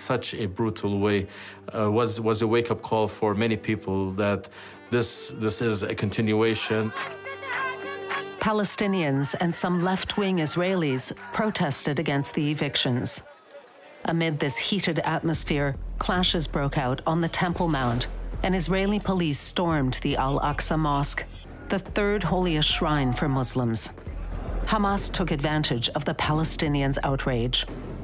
such a brutal way was a wake-up call for many people that this is a continuation. Palestinians and some left-wing Israelis protested against the evictions. Amid this heated atmosphere, clashes broke out on the Temple Mount, and Israeli police stormed the Al-Aqsa Mosque, the third holiest shrine for Muslims. Hamas took advantage of the Palestinians' outrage.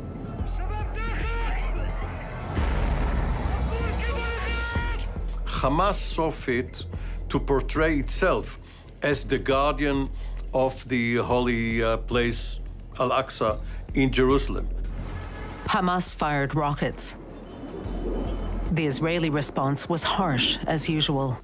Hamas saw fit to portray itself as the guardian of the holy place Al-Aqsa in Jerusalem. Hamas fired rockets. The Israeli response was harsh as usual.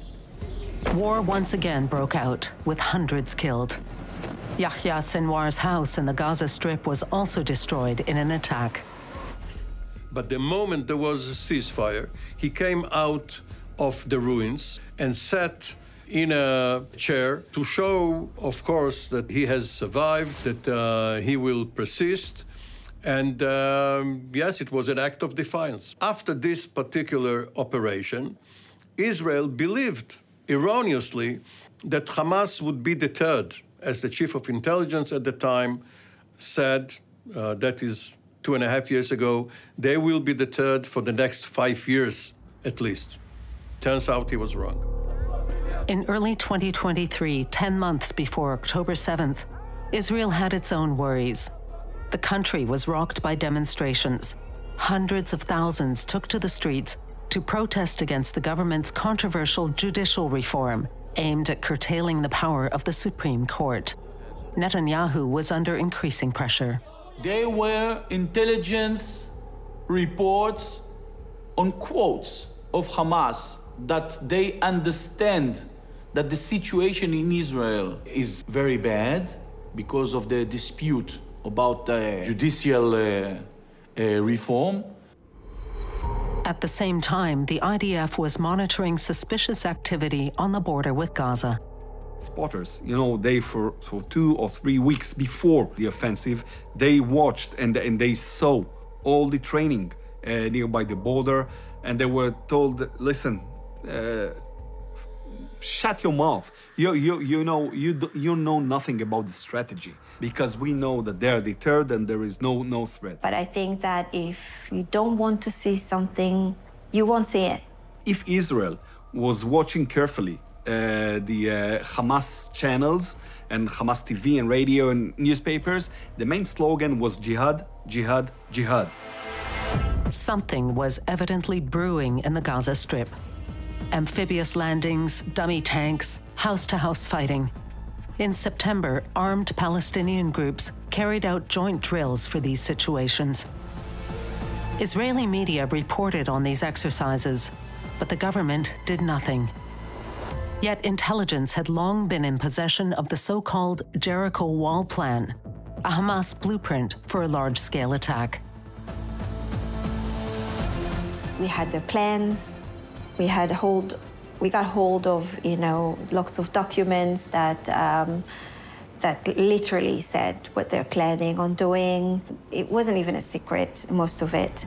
War once again broke out, with hundreds killed. Yahya Sinwar's house in the Gaza Strip was also destroyed in an attack. But the moment there was a ceasefire, he came out of the ruins and sat in a chair to show, of course, that he has survived, that he will persist. And yes, it was an act of defiance. After this particular operation, Israel believed erroneously that Hamas would be deterred, as the chief of intelligence at the time said, that is 2.5 years ago, they will be deterred for the next 5 years at least. Turns out he was wrong. In early 2023, 10 months before October 7th, Israel had its own worries. The country was rocked by demonstrations. Hundreds of thousands took to the streets to protest against the government's controversial judicial reform aimed at curtailing the power of the Supreme Court. Netanyahu was under increasing pressure. There were intelligence reports on quotes of Hamas that they understand that the situation in Israel is very bad because of the dispute about the judicial reform. At the same time, the IDF was monitoring suspicious activity on the border with Gaza. Spotters, they for 2 or 3 weeks before the offensive, they watched and they saw all the training nearby the border, and they were told, listen, shut your mouth. You know nothing about the strategy, because we know that they are deterred and there is no threat. But I think that if you don't want to see something, you won't see it. If Israel was watching carefully the Hamas channels and Hamas TV and radio and newspapers, the main slogan was jihad, jihad, jihad. Something was evidently brewing in the Gaza Strip. Amphibious landings, dummy tanks, house-to-house fighting. In September, armed Palestinian groups carried out joint drills for these situations. Israeli media reported on these exercises, but the government did nothing. Yet intelligence had long been in possession of the so-called Jericho Wall Plan, a Hamas blueprint for a large-scale attack. We had the plans. We got hold of, lots of documents that literally said what they're planning on doing. It wasn't even a secret, most of it.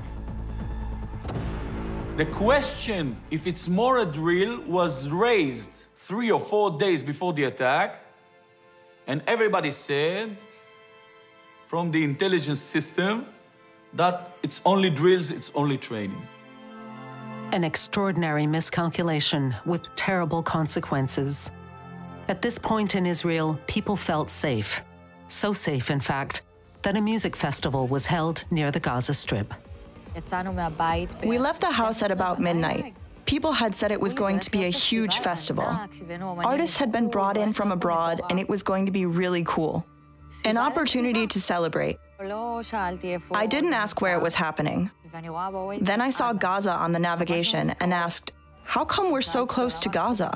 The question, if it's more a drill, was raised 3 or 4 days before the attack, and everybody said, from the intelligence system, that it's only drills, it's only training. An extraordinary miscalculation with terrible consequences. At this point in Israel, people felt safe. So safe, in fact, that a music festival was held near the Gaza Strip. We left the house at about midnight. People had said it was going to be a huge festival. Artists had been brought in from abroad, and it was going to be really cool. An opportunity to celebrate. I didn't ask where it was happening. Then I saw Gaza on the navigation and asked, how come we're so close to Gaza?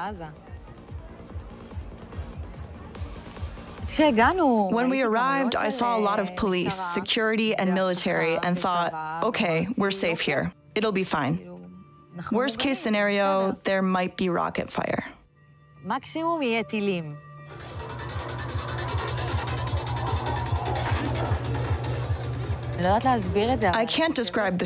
When we arrived, I saw a lot of police, security, and military, and thought, okay, we're safe here. It'll be fine. Worst case scenario, there might be rocket fire. I can't describe the